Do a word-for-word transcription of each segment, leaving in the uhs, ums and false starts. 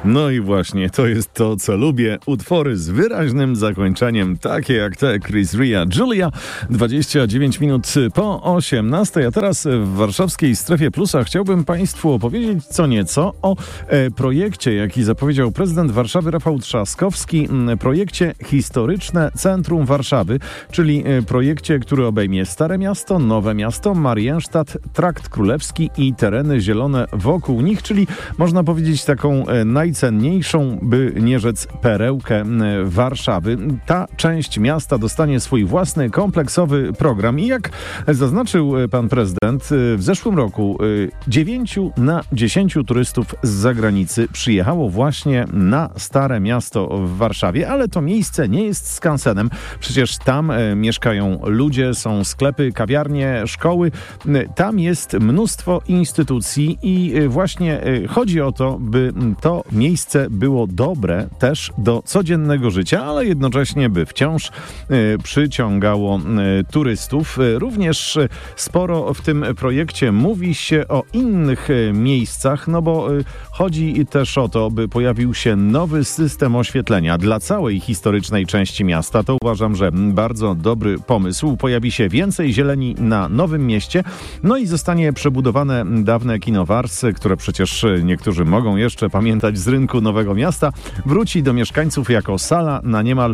No i właśnie, to jest to, co lubię. Utwory z wyraźnym zakończeniem, takie jak te Chris Ria, Julia. dwadzieścia dziewięć minut po osiemnastej, a teraz w warszawskiej Strefie Plusa chciałbym Państwu opowiedzieć co nieco o e, projekcie, jaki zapowiedział prezydent Warszawy Rafał Trzaskowski, m, projekcie Historyczne Centrum Warszawy, czyli e, projekcie, który obejmie Stare Miasto, Nowe Miasto, Mariensztat, Trakt Królewski i tereny zielone wokół nich, czyli można powiedzieć taką e, najcenniejszą, by nie rzec perełkę Warszawy. Ta część miasta dostanie swój własny kompleksowy program i jak zaznaczył pan prezydent, w zeszłym roku dziewięciu na dziesięciu turystów z zagranicy przyjechało właśnie na Stare Miasto w Warszawie, ale to miejsce nie jest skansenem. Przecież tam mieszkają ludzie, są sklepy, kawiarnie, szkoły. Tam jest mnóstwo instytucji i właśnie chodzi o to, by to miejsce było dobre też do codziennego życia, ale jednocześnie by wciąż y, przyciągało y, turystów. Y, również y, sporo w tym projekcie mówi się o innych y, miejscach, no bo y, chodzi też o to, by pojawił się nowy system oświetlenia dla całej historycznej części miasta. To uważam, że bardzo dobry pomysł. Pojawi się więcej zieleni na Nowym Mieście, no i zostanie przebudowane dawne kino Wars, które przecież niektórzy mogą jeszcze pamiętać z rynku Nowego Miasta, wróci do mieszkańców jako sala na niemal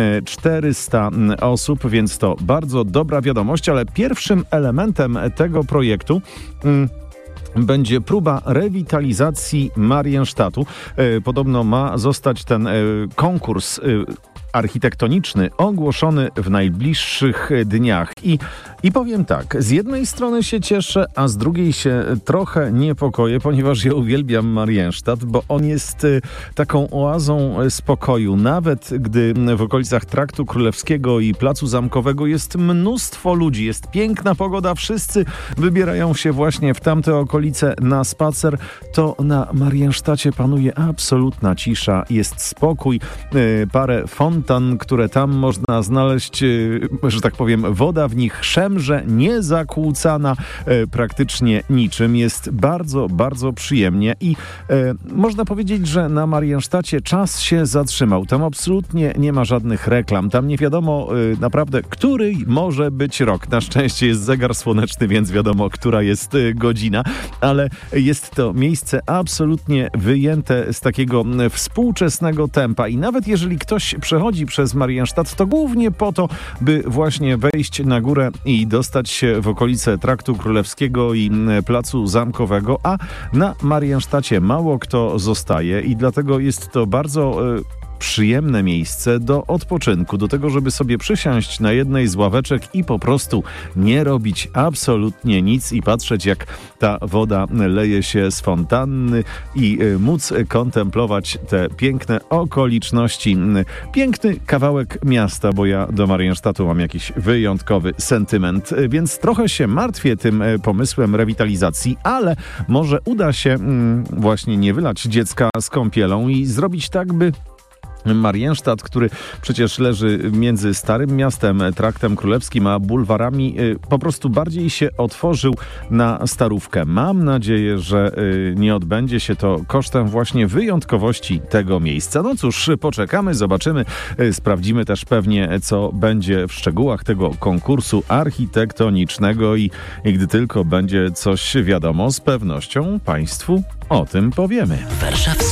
czterysta osób, więc to bardzo dobra wiadomość, ale pierwszym elementem tego projektu mm, będzie próba rewitalizacji Mariensztatu. Podobno ma zostać ten konkurs architektoniczny ogłoszony w najbliższych dniach. I, I powiem tak, z jednej strony się cieszę, a z drugiej się trochę niepokoję, ponieważ ja uwielbiam Mariensztat, bo on jest y, taką oazą spokoju. Nawet gdy w okolicach Traktu Królewskiego i Placu Zamkowego jest mnóstwo ludzi, jest piękna pogoda, wszyscy wybierają się właśnie w tamte okolice na spacer, to na Mariensztacie panuje absolutna cisza, jest spokój, y, parę fontan, które tam można znaleźć, że tak powiem, woda w nich szemrze, niezakłócana e, praktycznie niczym. Jest bardzo, bardzo przyjemnie i e, można powiedzieć, że na Mariensztacie czas się zatrzymał. Tam absolutnie nie ma żadnych reklam. Tam nie wiadomo e, naprawdę, który może być rok. Na szczęście jest zegar słoneczny, więc wiadomo, która jest e, godzina, ale jest to miejsce absolutnie wyjęte z takiego współczesnego tempa i nawet jeżeli ktoś przechodzi przez Mariensztat, to głównie po to, by właśnie wejść na górę i dostać się w okolice Traktu Królewskiego i Placu Zamkowego, a na Mariensztacie mało kto zostaje i dlatego jest to bardzo y, przyjemne miejsce do odpoczynku, do tego, żeby sobie przysiąść na jednej z ławeczek i po prostu nie robić absolutnie nic i patrzeć, jak ta woda leje się z fontanny i y, móc kontemplować te piękne okoliczności. Piękny kawałek miasta, bo ja do Mariensztatu mam jakiś wyjątkowy sentyment, więc trochę się martwię tym pomysłem rewitalizacji, ale może uda się mm, właśnie nie wylać dziecka z kąpielą i zrobić tak, by Mariensztat, który przecież leży między Starym Miastem, Traktem Królewskim, a bulwarami, po prostu bardziej się otworzył na Starówkę. Mam nadzieję, że nie odbędzie się to kosztem właśnie wyjątkowości tego miejsca. No cóż, poczekamy, zobaczymy, sprawdzimy też pewnie, co będzie w szczegółach tego konkursu architektonicznego i, i gdy tylko będzie coś wiadomo, z pewnością Państwu o tym powiemy.